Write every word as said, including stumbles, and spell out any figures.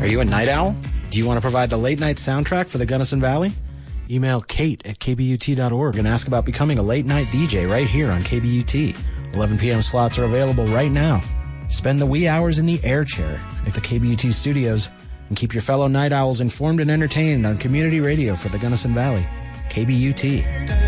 Are you a night owl? Do you want to provide the late-night soundtrack for the Gunnison Valley? Email Kate at k b u t dot org and ask about becoming a late-night D J right here on K B U T. eleven p.m. slots are available right now. Spend the wee hours in the air chair at the K B U T studios and keep your fellow night owls informed and entertained on community radio for the Gunnison Valley. K B U T.